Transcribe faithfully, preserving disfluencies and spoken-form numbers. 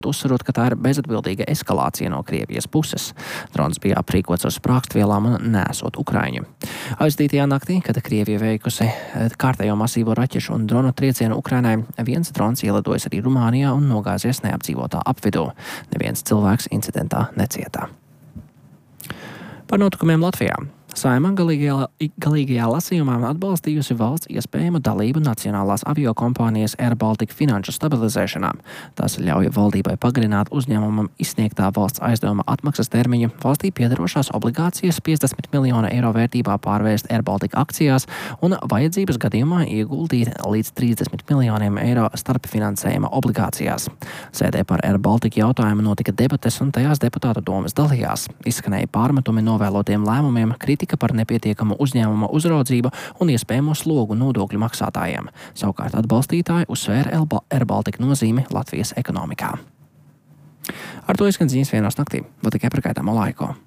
uzsverot, ka tā ir bezatbildīga eskalācija no Krievijas puses. Drons bija aprīkots ar sprākstvielām un nesot Ukraiņu. Aizdītajā naktī, kad Krievija veikusi kārtējo masīvo raķešu un dronu triecienu Ukrainai, viens drons ielidojas arī Rumānijā un nogāzies neapdzīvotā apvidū. Neviens cilvēks incidentā necietā. Par notikumiem Latvijā. Saeima galīgajā, galīgajā lasījumā atbalstījusi valsts iespējamu dalību nacionālās aviokompānijas Air Baltica finanšu stabilizēšanā. Tas ļauj valdībai pagarināt uzņēmumam izsniegtā valsts aizdevuma atmaksas termiņu, valstī piederošās obligācijas piecdesmit miljonu eiro vērtībā pārvērst Air Baltica akcijās un vajadzības gadījumā ieguldīt līdz trīsdesmit miljoniem eiro starpfinansējuma obligācijās. Sēdē par Air Baltica jautājumu notika debates un tajās deputātu domas dalījās. Izskanēja pārmetumi novēlotiem lēmumiem, kritika par nepietiekamu uzņēmuma uzraudzību un iespējamo slogu nodokļu maksātājiem. Savukārt atbalstītāji uzsvēra Air Baltica nozīmi Latvijas ekonomikā. Ar to izskan ziņas vienos naktī. Vēl tikai par gaidāmo laiku.